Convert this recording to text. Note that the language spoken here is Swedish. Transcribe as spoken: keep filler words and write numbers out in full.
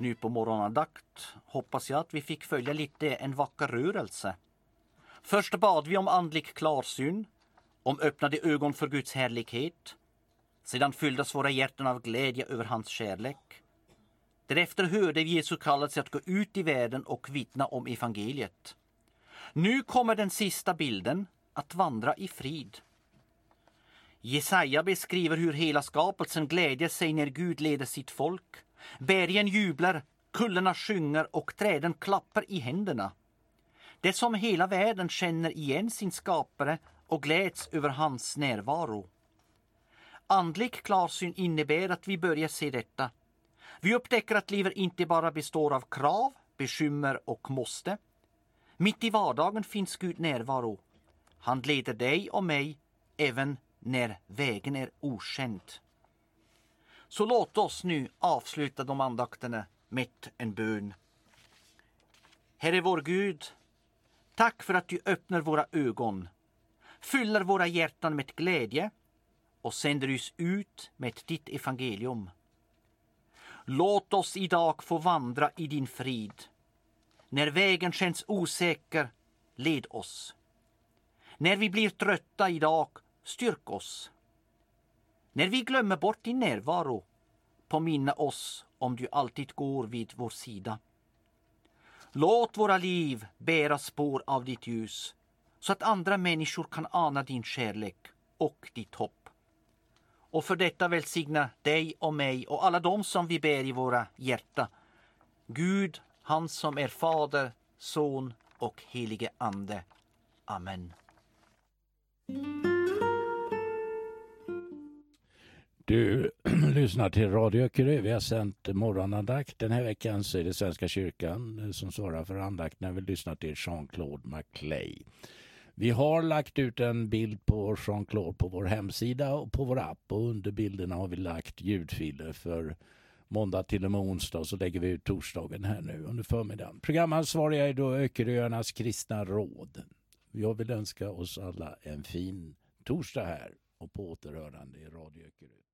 Nu på morgonandakt hoppas jag att vi fick följa lite en vacker rörelse. Först bad vi om andlig klarsyn, om öppnade ögon för Guds härlighet. Sedan fylldes våra hjärtan av glädje över hans kärlek. Därefter hörde vi Jesu kallelse att gå ut i världen och vittna om evangeliet. Nu kommer den sista bilden, att vandra i frid. Jesaja beskriver hur hela skapelsen glädjer sig när Gud leder sitt folk. Bergen jublar, kullarna sjunger och träden klappar i händerna. Det är som hela världen känner igen sin skapare och gläds över hans närvaro. Andlig klarsyn innebär att vi börjar se detta. Vi upptäcker att livet inte bara består av krav, bekymmer och måste. Mitt i vardagen finns Gud närvaro. Han leder dig och mig även när vägen är okänd. Så låt oss nu avsluta de andakterna med en bön. Herre vår Gud, tack för att du öppnar våra ögon, fyller våra hjärtan med glädje och sänder oss ut med ditt evangelium. Låt oss idag få vandra i din frid. När vägen känns osäker, led oss. När vi blir trötta idag, styrk oss. När vi glömmer bort din närvaro, påminna oss om du alltid går vid vår sida. Låt våra liv bära spår av ditt ljus, så att andra människor kan ana din kärlek och ditt hopp. Och för detta välsigna dig och mig och alla de som vi bär i våra hjärta. Gud, han som är Fader, Son och Helige Ande. Amen. Du lyssnar till Radio Öckerö. Vi har sänt morgonandakt. Den här veckan så är det Svenska kyrkan som svarar för andakt när vi lyssnar till Jean-Claude Maclay. Vi har lagt ut en bild på Jean-Claude på vår hemsida och på vår app. Och under bilderna har vi lagt ljudfiler för måndag till och med onsdag. Så lägger vi ut torsdagen här nu under förmiddagen. Programansvariga är då Öckeröarnas kristna råd. Jag vill önska oss alla en fin torsdag här och på återhörande i Radio Öckerö.